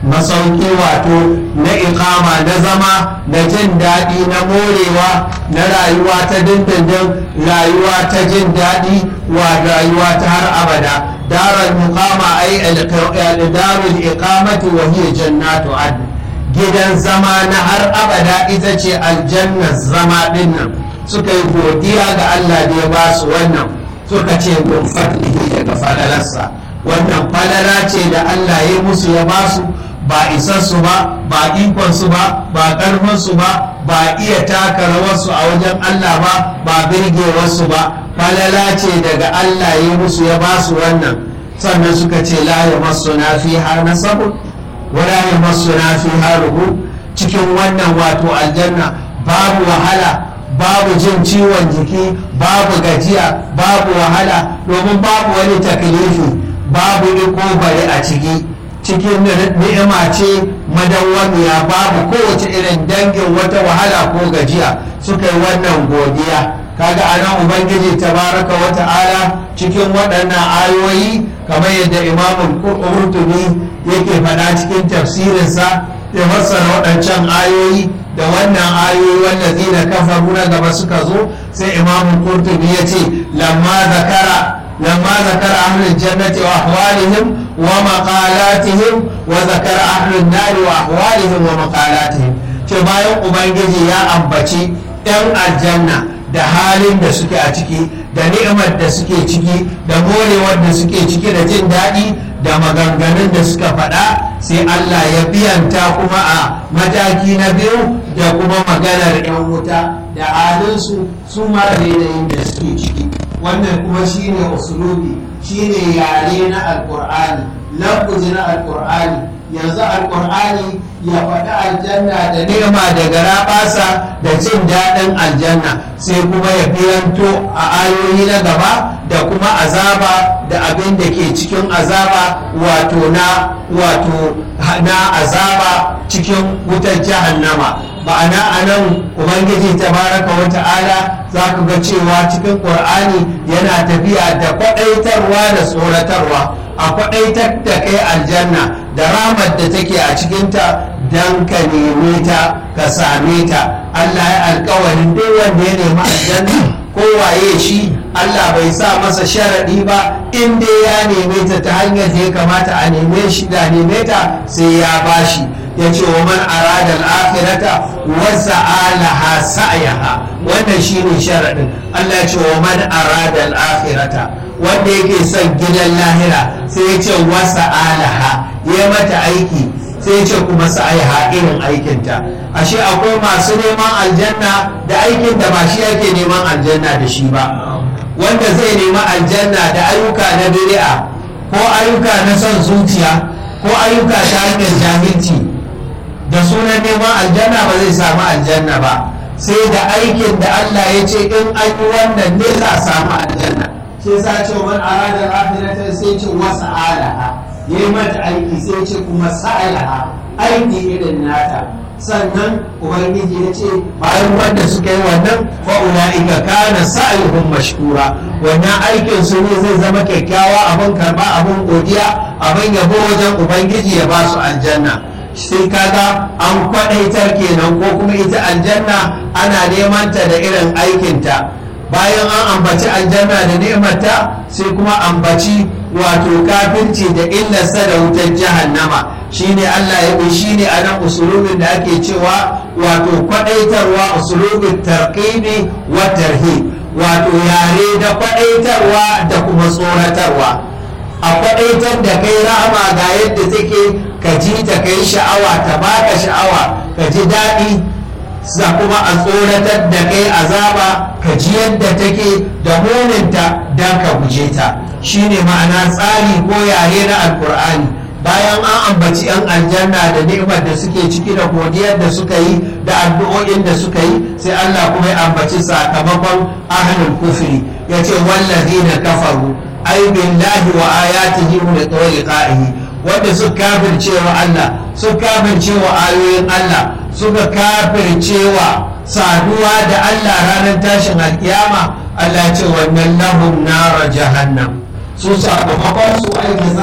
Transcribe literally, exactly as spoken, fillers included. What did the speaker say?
masauki wato na iqama na zama na jin daɗi na morewa na rayuwa ta dindindin rayuwa ta jin daɗi wa rayuwa ta har abada daral muqama ay darul iqamati wa hiya jannatu adn gidan zama na har abada ita ce aljannar zama dinnan suka yi godiya ga Allah da ya ba su wannan suka ce mun fadlihi daga falalarsa wannan falala ce da Allah ya musu ya ba su ba isassu ba ba ikonsu ba ba ƙarfinsu ba ba iya taka rawarsu a wajen Allah ba ba birgewarsu ba falala ce daga Allah ya musu ya ba su wannan sannan suka ce la ya masu na fi har nasabun wala ya masu na fi har ruhu cikin wannan wato aljanna babu wahala babu jin ciwon jiki babu gajiya babu wahala domin babu wani taklifi babu iko bari a ciki cikin ni'ima ce madawwamiya babu kowace irin dangin wata wahala ko gajiya suka yi wannan godiya kaga anan ubangiji tabaraka wa ta'ala cikin waɗannan ayoyi kamar yadda imamun qurtubi yake faɗa cikin tafsirinsa ya fassara waɗancan ayoyi da wannan ayoyi wallazina kafaru na gaba suka zo sai imamun qurtubi ya ce lamma zakara لما ذكر أهل الجنة وأحوالهم ومقالاتهم وذكر أهل النار وأحوالهم ومقالاتهم bayan ubangiji ya ambaci ɗan aljanna da halin da suke a ciki da ni'imar da suke ciki da morewar da suke ciki da jin daɗi da maganganun da suka faɗa sai Allah ya biyanta kuma a mataki na biyu da kuma maganar 'yan wuta da halinsu su mara yanayin da suke ciki wannan kuma shine usulubi shine yare na alqur'ani lafuzi na alqur'ani yanzu alqur'ani ya faɗi aljanna da ni'ima da garabasa da jin daɗin aljanna sai kuma ya biyanto a ayoyi na gaba da kuma azaba da abin da ke cikin azaba wato na wato na azaba cikin wutar jahannama ma'ana a nan ubangiji tabaraka wa ta'ala za ku ga cewa cikin ƙur'ani yana tafiya da kwaɗaitarwa da tsoratarwa a kwaɗaitar da kai aljanna da ramar da take a cikinta don ka neme ta ka same ta Allah ya alkawarin duk wanda ya nemi aljanna kowaye shi Allah bai sa masa sharaɗi ba in dai ya neme ta ta hanyar da ya kamata a neme shi da neme ta sai ya bashi ya ce wa man arada al-akhirata wa sa'alaha sa'yaha wannan shine sharadin Allah ya ce wa man arada al-akhirata wanda yake son gidan lahira sai ya ce wa sa'alaha ya mata aiki sai ya ce kuma sa'yaha irin aikinta ashe akwai masu neman aljanna da aikin da ba shi yake neman aljanna da shi ba wanda zai nemi aljanna da ayyuka na bid'a ko ayyuka na son zuciya ko ayyuka ta hanyar jahilci da sunan neman aljanna ba zai samu aljanna ba sai da aikin da Allah ya ce in an yi wannan ne za a samu aljanna shi sa ce man arada al-akhirata sai ce wasa alaha yayi mata aiki sai ce kuma sa'alaha aiki irin nata sannan ubangiji ya ce bayan wanda suka yi wannan fa ulaika kana sa'yuhum mashkura wannan aikin su ne zai zama kyakkyawa abin karba abin godiya abin yabo wajen ubangiji ya ba su aljanna sai kaga an kwadaitar kenan ko kuma ita aljanna ana neman ta da irin aikinta bayan an ambaci aljanna da ni'imarta sai kuma ambaci wato kafirci da illarsa da wutar jahannama shine Allah ya bi shine a nan usulubin da ake cewa wato kwadaitarwa usulubin tarqibi wa tarhib wato yare da kwadaitarwa da kuma tsoratarwa a kwadaitar da kai rahama ga yadda take ka ji ta kai sha'awa ta baka sha'awa ka ji daɗi za kuma a tsoratar da kai azaba ka ji yadda take da muninta don ka guje ta shine ma'ana tsari ko yare na alkur'ani bayan an ambaci 'yan aljanna da ni'imar da suke ciki da godiyar da suka yi da addu'o'in da suka yi sai Allah kuma ya ambaci sakamakon ahlul kufri yace wallazina kafaru ay billahi wa ayatihi wa liqa'ihi wanda suka kafircewa Allah suka kafircewa ayoyin Allah suka kafircewa saduwa da Allah ranar tashin alkiyama Allah ya ce wannan lahum nar jahannam su sakamakon su aiki za